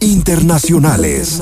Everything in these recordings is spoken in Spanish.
Internacionales.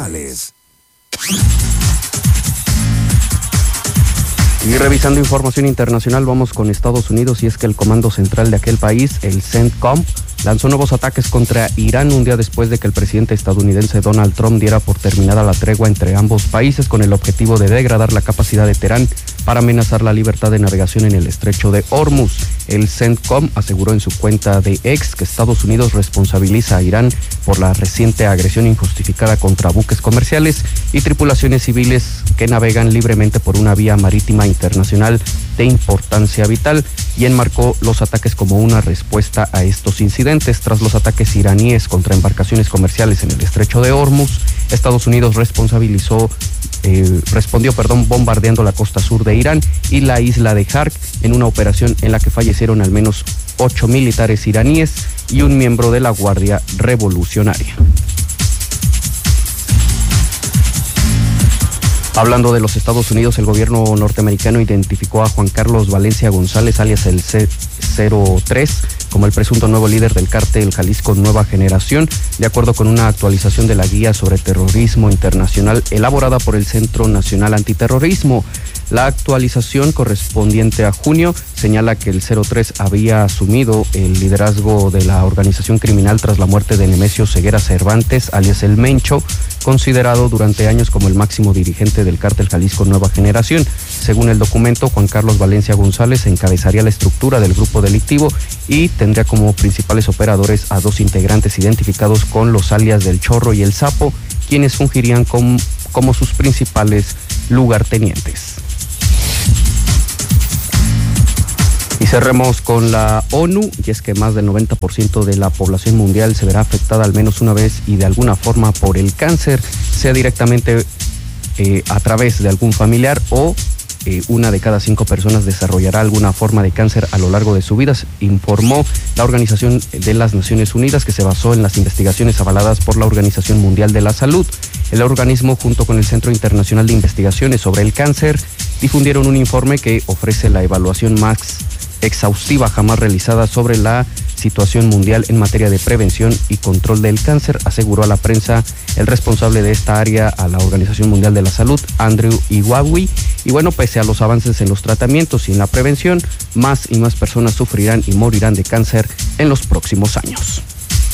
Y revisando información internacional, vamos con Estados Unidos, y es que el comando central de aquel país, el CENTCOM, lanzó nuevos ataques contra Irán un día después de que el presidente estadounidense Donald Trump diera por terminada la tregua entre ambos países con el objetivo de degradar la capacidad de Teherán para amenazar la libertad de navegación en el estrecho de Hormuz. El CENTCOM aseguró en su cuenta de X que Estados Unidos responsabiliza a Irán por la reciente agresión injustificada contra buques comerciales y tripulaciones civiles que navegan libremente por una vía marítima internacional de importancia vital, y enmarcó los ataques como una respuesta a estos incidentes. Tras los ataques iraníes contra embarcaciones comerciales en el estrecho de Hormuz, Estados Unidos respondió bombardeando la costa sur de Irán y la isla de Jark en una operación en la que fallecieron al menos 8 militares iraníes y un miembro de la Guardia Revolucionaria. Hablando de los Estados Unidos, el gobierno norteamericano identificó a Juan Carlos Valencia González, alias el C03, como el presunto nuevo líder del cártel Jalisco Nueva Generación, de acuerdo con una actualización de la guía sobre terrorismo internacional elaborada por el Centro Nacional Antiterrorismo. La actualización correspondiente a junio señala que el 03 había asumido el liderazgo de la organización criminal tras la muerte de Nemesio Ceguera Cervantes, alias El Mencho, considerado durante años como el máximo dirigente del cártel Jalisco Nueva Generación. Según el documento, Juan Carlos Valencia González encabezaría la estructura del grupo delictivo y tendría como principales operadores a 2 integrantes identificados con los alias del Chorro y el Sapo, quienes fungirían como sus principales lugartenientes. Y cerremos con la ONU, y es que más del 90% de la población mundial se verá afectada al menos una vez y de alguna forma por el cáncer, sea directamente a través de algún familiar o una de cada 5 personas desarrollará alguna forma de cáncer a lo largo de su vida, informó la Organización de las Naciones Unidas, que se basó en las investigaciones avaladas por la Organización Mundial de la Salud. El organismo, junto con el Centro Internacional de Investigaciones sobre el Cáncer, difundieron un informe que ofrece la evaluación más exhaustiva jamás realizada sobre la situación mundial en materia de prevención y control del cáncer, aseguró a la prensa el responsable de esta área a la Organización Mundial de la Salud, Andrew Iwawi. Y bueno, pese a los avances en los tratamientos y en la prevención, más y más personas sufrirán y morirán de cáncer en los próximos años.